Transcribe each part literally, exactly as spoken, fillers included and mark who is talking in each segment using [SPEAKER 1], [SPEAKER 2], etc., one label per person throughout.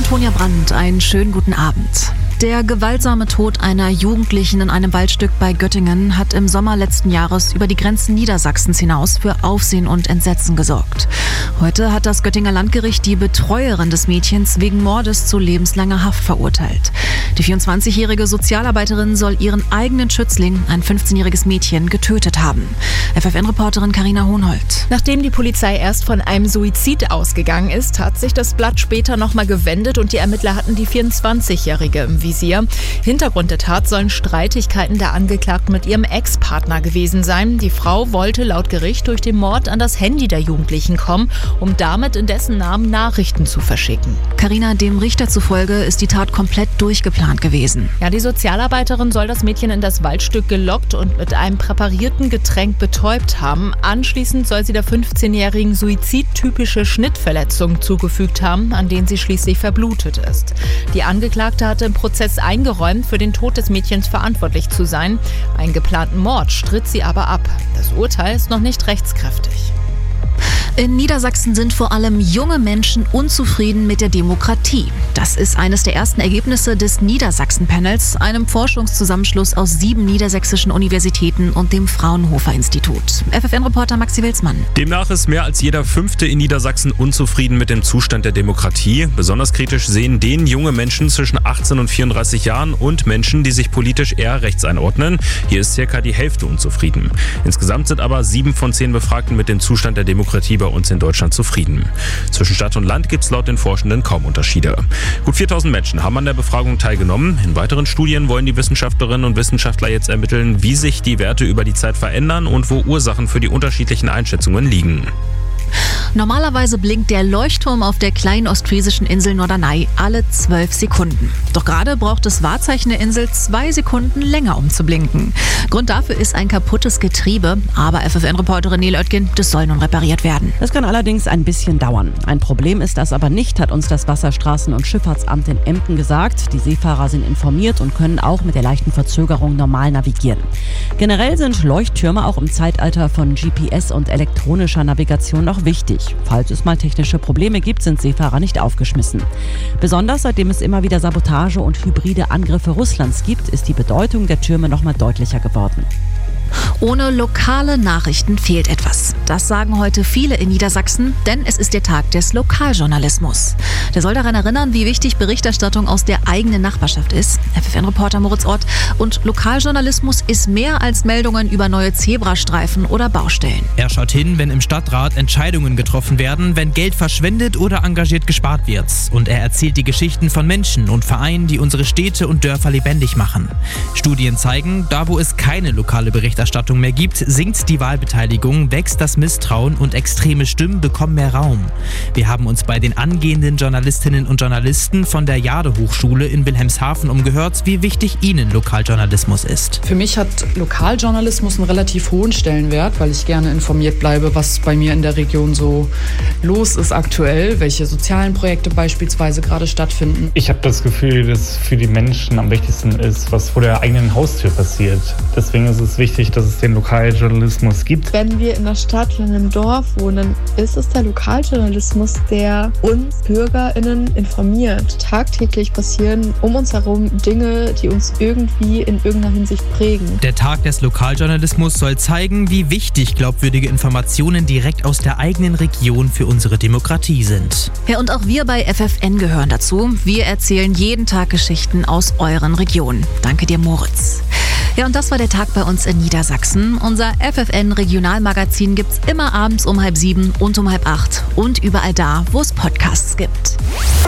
[SPEAKER 1] Antonia Brandt, einen schönen guten Abend. Der gewaltsame Tod einer Jugendlichen in einem Waldstück bei Göttingen hat im Sommer letzten Jahres über die Grenzen Niedersachsens hinaus für Aufsehen und Entsetzen gesorgt. Heute hat das Göttinger Landgericht die Betreuerin des Mädchens wegen Mordes zu lebenslanger Haft verurteilt. Die vierundzwanzigjährige Sozialarbeiterin soll ihren eigenen Schützling, ein fünfzehnjähriges Mädchen, getötet haben. F F N-Reporterin Carina Hohnhold.
[SPEAKER 2] Nachdem die Polizei erst von einem Suizid ausgegangen ist, hat sich das Blatt später nochmal gewendet und die Ermittler hatten die vierundzwanzigjährige im Visier. Hintergrund der Tat sollen Streitigkeiten der Angeklagten mit ihrem Ex-Partner gewesen sein. Die Frau wollte laut Gericht durch den Mord an das Handy der Jugendlichen kommen, um damit in dessen Namen Nachrichten zu verschicken.
[SPEAKER 1] Carina, dem Richter zufolge ist die Tat komplett durchgeplant gewesen.
[SPEAKER 2] Ja, die Sozialarbeiterin soll das Mädchen in das Waldstück gelockt und mit einem präparierten Getränk betäubt haben. Anschließend soll sie der fünfzehnjährigen suizidtypische Schnittverletzungen zugefügt haben, an denen sie schließlich verblutet ist. Die Angeklagte hatte im Prozess eingeräumt, für den Tod des Mädchens verantwortlich zu sein. Einen geplanten Mord stritt sie aber ab. Das Urteil ist noch nicht rechtskräftig.
[SPEAKER 1] In Niedersachsen sind vor allem junge Menschen unzufrieden mit der Demokratie. Das ist eines der ersten Ergebnisse des Niedersachsen-Panels, einem Forschungszusammenschluss aus sieben niedersächsischen Universitäten und dem Fraunhofer-Institut. F F N-Reporter Maxi Wilsmann.
[SPEAKER 3] Demnach ist mehr als jeder Fünfte in Niedersachsen unzufrieden mit dem Zustand der Demokratie. Besonders kritisch sehen den junge Menschen zwischen achtzehn und vierunddreißig Jahren und Menschen, die sich politisch eher rechts einordnen. Hier ist circa die Hälfte unzufrieden. Insgesamt sind aber sieben von zehn Befragten mit dem Zustand der Demokratie bei uns in Deutschland zufrieden. Zwischen Stadt und Land gibt es laut den Forschenden kaum Unterschiede. Gut viertausend Menschen haben an der Befragung teilgenommen. In weiteren Studien wollen die Wissenschaftlerinnen und Wissenschaftler jetzt ermitteln, wie sich die Werte über die Zeit verändern und wo Ursachen für die unterschiedlichen Einschätzungen liegen.
[SPEAKER 1] Normalerweise blinkt der Leuchtturm auf der kleinen ostfriesischen Insel Norderney alle zwölf Sekunden. Doch gerade braucht das Wahrzeichen der Insel zwei Sekunden länger, um zu blinken. Grund dafür ist ein kaputtes Getriebe. Aber F F N-Reporterin Nele Oetgen, das soll nun repariert werden.
[SPEAKER 4] Das kann allerdings ein bisschen dauern. Ein Problem ist das aber nicht, hat uns das Wasserstraßen- und Schifffahrtsamt in Emden gesagt. Die Seefahrer sind informiert und können auch mit der leichten Verzögerung normal navigieren. Generell sind Leuchttürme auch im Zeitalter von G P S und elektronischer Navigation noch wichtig. Falls es mal technische Probleme gibt, sind Seefahrer nicht aufgeschmissen. Besonders seitdem es immer wieder Sabotage und hybride Angriffe Russlands gibt, ist die Bedeutung der Türme noch mal deutlicher geworden.
[SPEAKER 1] Ohne lokale Nachrichten fehlt etwas. Das sagen heute viele in Niedersachsen, denn es ist der Tag des Lokaljournalismus. Der soll daran erinnern, wie wichtig Berichterstattung aus der eigenen Nachbarschaft ist. F F N-Reporter Moritz Ott. Und Lokaljournalismus ist mehr als Meldungen über neue Zebrastreifen oder Baustellen.
[SPEAKER 5] Er schaut hin, wenn im Stadtrat Entscheidungen getroffen werden, wenn Geld verschwendet oder engagiert gespart wird. Und er erzählt die Geschichten von Menschen und Vereinen, die unsere Städte und Dörfer lebendig machen. Studien zeigen, da wo es keine lokale Berichterstattung mehr gibt, sinkt die Wahlbeteiligung, wächst das Misstrauen und extreme Stimmen bekommen mehr Raum. Wir haben uns bei den angehenden Journalistinnen und Journalisten von der Jade-Hochschule in Wilhelmshaven umgehört, wie wichtig ihnen Lokaljournalismus ist.
[SPEAKER 6] Für mich hat Lokaljournalismus einen relativ hohen Stellenwert, weil ich gerne informiert bleibe, was bei mir in der Region so los ist aktuell, welche sozialen Projekte beispielsweise gerade stattfinden.
[SPEAKER 7] Ich habe das Gefühl, dass für die Menschen am wichtigsten ist, was vor der eigenen Haustür passiert. Deswegen ist es wichtig, dass es den Lokaljournalismus gibt.
[SPEAKER 8] Wenn wir in der Stadt oder in einem Dorf wohnen, ist es der Lokaljournalismus, der uns BürgerInnen informiert. Tagtäglich passieren um uns herum Dinge, die uns irgendwie in irgendeiner Hinsicht prägen.
[SPEAKER 5] Der Tag des Lokaljournalismus soll zeigen, wie wichtig glaubwürdige Informationen direkt aus der eigenen Region für unsere Demokratie sind.
[SPEAKER 1] Ja, und auch wir bei F F N gehören dazu. Wir erzählen jeden Tag Geschichten aus euren Regionen. Danke dir, Moritz. Ja, und das war der Tag bei uns in Niedersachsen. Unser F F N-Regionalmagazin gibt's immer abends um halb sieben und um halb acht und überall da, wo es Podcasts gibt.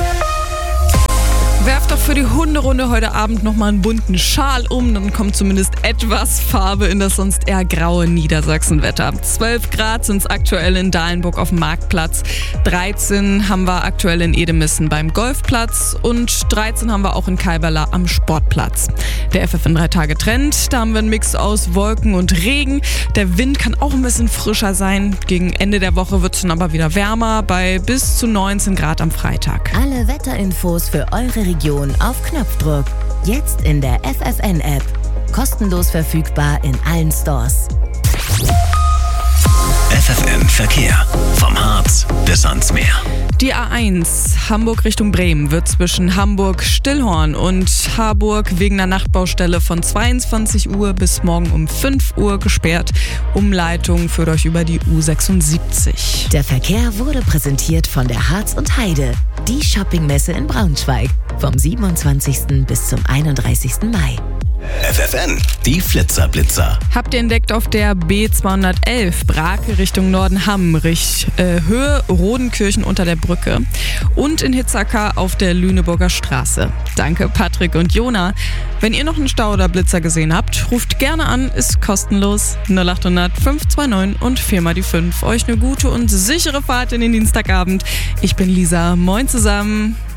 [SPEAKER 9] Werft doch für die Hunderunde heute Abend nochmal einen bunten Schal um, dann kommt zumindest etwas Farbe in das sonst eher graue Niedersachsenwetter. zwölf Grad sind es aktuell in Dahlenburg auf dem Marktplatz, dreizehn haben wir aktuell in Edemissen beim Golfplatz und dreizehn haben wir auch in Kalberla am Sportplatz. Der F F N drei Tage Trend, da haben wir einen Mix aus Wolken und Regen. Der Wind kann auch ein bisschen frischer sein. Gegen Ende der Woche wird es dann aber wieder wärmer, bei bis zu neunzehn Grad am Freitag.
[SPEAKER 10] Alle Wetterinfos für eure Region auf Knopfdruck. Jetzt in der F F N-App. Kostenlos verfügbar in allen Stores.
[SPEAKER 11] F F N Verkehr. Vom Harz bis ans Meer.
[SPEAKER 9] Die A eins Hamburg Richtung Bremen wird zwischen Hamburg-Stillhorn und Harburg wegen einer Nachtbaustelle von zweiundzwanzig Uhr bis morgen um fünf Uhr gesperrt. Umleitung führt euch über die U sechsundsiebzig.
[SPEAKER 10] Der Verkehr wurde präsentiert von der Harz und Heide, die Shoppingmesse in Braunschweig, vom siebenundzwanzigsten bis zum einunddreißigsten Mai.
[SPEAKER 11] F F N, die Flitzerblitzer.
[SPEAKER 9] Habt ihr entdeckt auf der B zweihundertelf Brake Richtung Norden-Hamm, Richt, äh, Höhe Rodenkirchen unter der Brücke und in Hitzacker auf der Lüneburger Straße. Danke Patrick und Jona. Wenn ihr noch einen Stau oder Blitzer gesehen habt, ruft gerne an, ist kostenlos. null acht hundert fünf zwei neun und vier mal die fünf. Euch eine gute und sichere Fahrt in den Dienstagabend. Ich bin Lisa, moin zusammen.